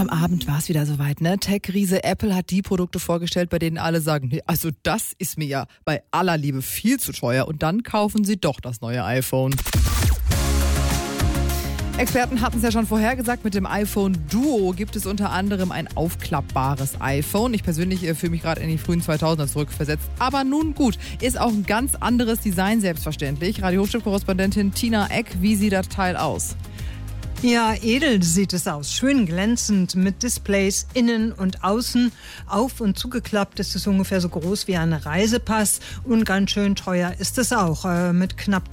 Am Abend war es wieder soweit, ne? Tech-Riese Apple hat die Produkte vorgestellt, bei denen alle sagen, nee, also das ist mir ja bei aller Liebe viel zu teuer. Und dann kaufen sie doch das neue iPhone. Experten hatten es ja schon vorhergesagt, mit dem iPhone Duo gibt es unter anderem ein aufklappbares iPhone. Ich persönlich fühle mich gerade in die frühen 2000er zurückversetzt. Aber nun gut, ist auch ein ganz anderes Design selbstverständlich. Radio-Hochschul-Korrespondentin Tina Eck, wie sieht das Teil aus? Ja, edel sieht es aus. Schön glänzend mit Displays innen und außen. Auf- und zugeklappt ist es ungefähr so groß wie ein Reisepass. Und ganz schön teuer ist es auch. Mit knapp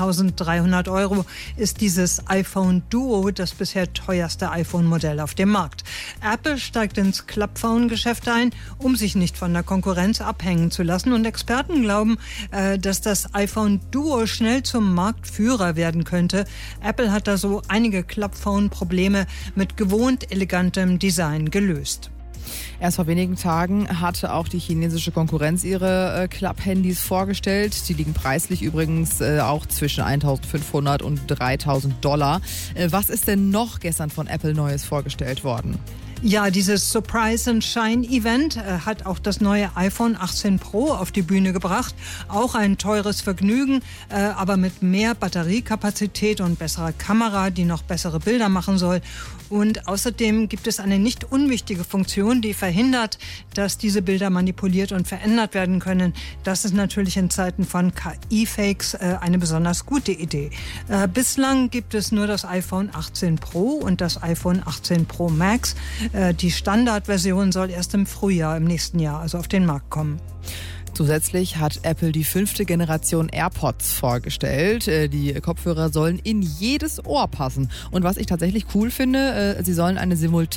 2.300 € ist dieses iPhone Duo das bisher teuerste iPhone-Modell auf dem Markt. Apple steigt ins Klappphone-Geschäft ein, um sich nicht von der Konkurrenz abhängen zu lassen. Und Experten glauben, dass das iPhone Duo schnell zum Marktführer werden könnte. Apple hat da so einige Klappphone-Probleme mit gewohnt elegantem Design gelöst. Erst vor wenigen Tagen hatte auch die chinesische Konkurrenz ihre Klapp-Handys vorgestellt. Die liegen preislich übrigens auch zwischen 1.500 und 3.000 $. Was ist denn noch gestern von Apple Neues vorgestellt worden? Ja, dieses Surprise and Shine Event hat auch das neue iPhone 18 Pro auf die Bühne gebracht. Auch ein teures Vergnügen, aber mit mehr Batteriekapazität und besserer Kamera, die noch bessere Bilder machen soll. Und außerdem gibt es eine nicht unwichtige Funktion, die verhindert, dass diese Bilder manipuliert und verändert werden können. Das ist natürlich in Zeiten von KI-Fakes eine besonders gute Idee. Bislang gibt es nur das iPhone 18 Pro und das iPhone 18 Pro Max. Die Standardversion soll erst im Frühjahr im nächsten Jahr also auf den Markt kommen. Zusätzlich hat Apple die 5. Generation AirPods vorgestellt. Die Kopfhörer sollen in jedes Ohr passen. Und was ich tatsächlich cool finde, sie sollen eine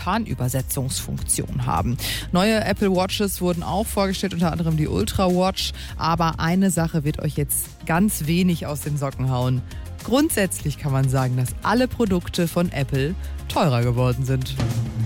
Simultanübersetzungsfunktion haben. Neue Apple Watches wurden auch vorgestellt, unter anderem die Ultra Watch. Aber eine Sache wird euch jetzt ganz wenig aus den Socken hauen. Grundsätzlich kann man sagen, dass alle Produkte von Apple teurer geworden sind.